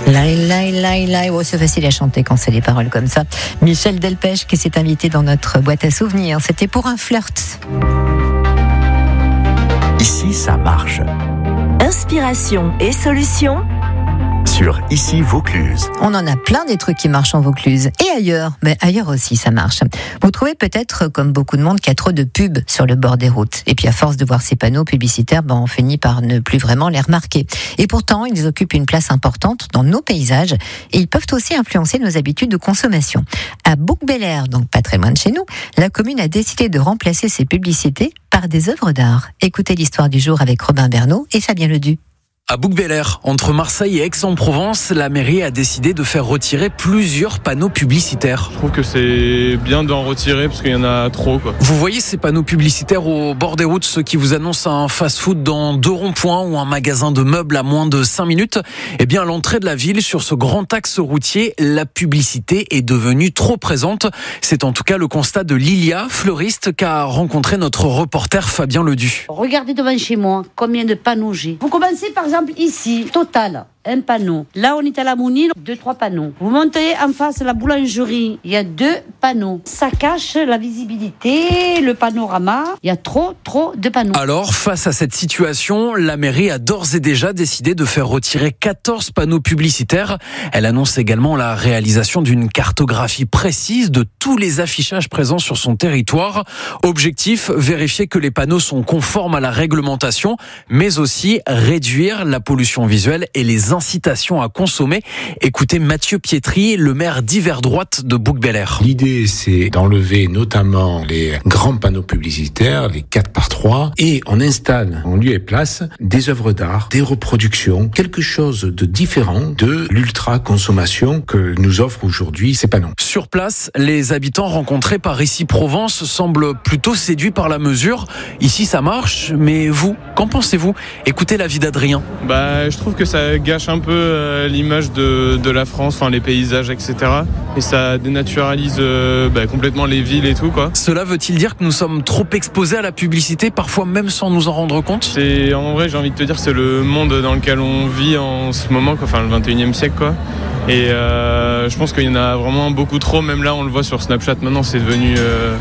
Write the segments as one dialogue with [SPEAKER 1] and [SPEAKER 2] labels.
[SPEAKER 1] Oh, c'est facile à chanter quand c'est des paroles comme ça. Michel Delpech qui s'est invité dans notre boîte à souvenirs. C'était pour un flirt.
[SPEAKER 2] Ici, ça marche.
[SPEAKER 3] Inspiration et solutions
[SPEAKER 2] Sur Ici Vaucluse.
[SPEAKER 1] On en a plein des trucs qui marchent en Vaucluse et ailleurs, mais ailleurs aussi ça marche. Vous trouvez peut-être, comme beaucoup de monde, qu'il y a trop de pubs sur le bord des routes. Et puis à force de voir ces panneaux publicitaires, on finit par ne plus vraiment les remarquer. Et pourtant, ils occupent une place importante dans nos paysages et ils peuvent aussi influencer nos habitudes de consommation. À Bouc-Bel-Air, donc pas très loin de chez nous, la commune a décidé de remplacer ces publicités par des œuvres d'art. Écoutez l'histoire du jour avec Robin Bernot et Fabien Ledu.
[SPEAKER 4] À Bouc-Bel-Air, entre Marseille et Aix-en-Provence, la mairie a décidé de faire retirer plusieurs panneaux publicitaires.
[SPEAKER 5] Je trouve que c'est bien d'en retirer parce qu'il y en a trop, quoi.
[SPEAKER 4] Vous voyez ces panneaux publicitaires au bord des routes, ceux qui vous annoncent un fast-food dans 2 ronds-points ou un magasin de meubles à moins de 5 minutes? Eh bien, à l'entrée de la ville, sur ce grand axe routier, la publicité est devenue trop présente. C'est en tout cas le constat de Lilia, fleuriste, qu'a rencontré notre reporter Fabien Ledu.
[SPEAKER 6] Regardez devant chez moi combien de panneaux j'ai. Vous commencez par exemple ici, Total, un panneau. Là, on est à la Mounine, 2-3 panneaux. Vous montez en face la boulangerie, il y a 2 panneaux. Ça cache la visibilité, le panorama. Il y a trop de panneaux.
[SPEAKER 4] Alors, face à cette situation, la mairie a d'ores et déjà décidé de faire retirer 14 panneaux publicitaires. Elle annonce également la réalisation d'une cartographie précise de tous les affichages présents sur son territoire. Objectif, vérifier que les panneaux sont conformes à la réglementation, mais aussi réduire la pollution visuelle et les incitations à consommer. Écoutez Mathieu Pietri, le maire d'hiver droite de Bouc-Bel-Air.
[SPEAKER 7] L'idée, c'est d'enlever notamment les grands panneaux publicitaires, les 4x3, et on installe en lieu et place des œuvres d'art, des reproductions, quelque chose de différent de l'ultra-consommation que nous offrent aujourd'hui ces panneaux.
[SPEAKER 4] Sur place, les habitants rencontrés par Ici Provence semblent plutôt séduits par la mesure. Ici, ça marche, mais vous, qu'en pensez-vous? Écoutez l'avis d'Adrien.
[SPEAKER 5] Je trouve que ça gâche un peu l'image de la France, enfin les paysages, etc. Et ça dénaturalise complètement les villes et tout, quoi.
[SPEAKER 4] Cela veut-il dire que nous sommes trop exposés à la publicité, parfois même sans nous en rendre compte?
[SPEAKER 5] En vrai, j'ai envie de te dire, c'est le monde dans lequel on vit en ce moment, quoi. Enfin le 21e siècle, quoi. Et je pense qu'il y en a vraiment beaucoup trop. Même là, on le voit sur Snapchat maintenant, c'est devenu...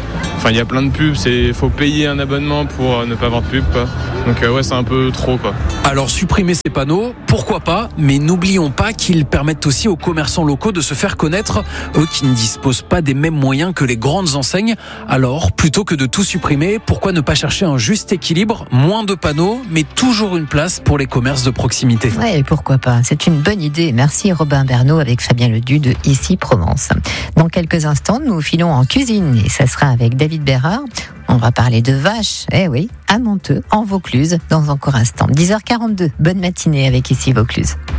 [SPEAKER 5] il y a plein de pubs, faut payer un abonnement pour ne pas avoir de pub, quoi. Donc c'est un peu trop, quoi.
[SPEAKER 4] Alors supprimer ces panneaux, pourquoi pas, mais n'oublions pas qu'ils permettent aussi aux commerçants locaux de se faire connaître, eux qui ne disposent pas des mêmes moyens que les grandes enseignes. Alors, plutôt que de tout supprimer, pourquoi ne pas chercher un juste équilibre, moins de panneaux, mais toujours une place pour les commerces de proximité?
[SPEAKER 1] Ouais, pourquoi pas, c'est une bonne idée. Merci Robin Bernot avec Fabien Ledu de Ici Provence. Dans quelques instants, nous filons en cuisine et ça sera avec David Bérard. On va parler de vaches, à Monteux, en Vaucluse, dans encore un instant. 10h42, bonne matinée avec Ici Vaucluse.